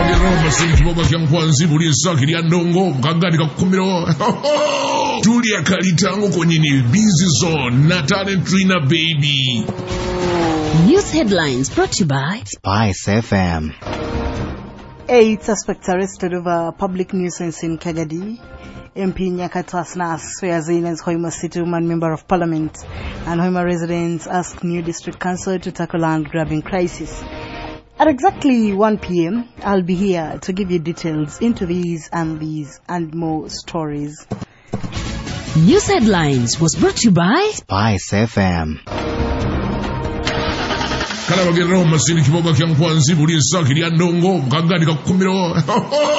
Roma sinikiboga kyankwanzi buli nsakiri ya ndongo mkangani kakumiro. Tulia kalitango konyini busy zone na talent trainer baby. News headlines brought to you by Spice FM. 8 suspects arrested over public nuisance in Kagadi. MP Nyakatas Nas swears in as Hoima City Woman Member of Parliament, and Hoima residents ask new district council to tackle land grabbing crisis. At exactly 1 p.m., I'll be here to give you details into these and more stories. News headlines was brought to you by Spice FM. Kalabage Roma sinikiboga kyankwanzi buli nsakiri ya ndongo mkangani kakumiro.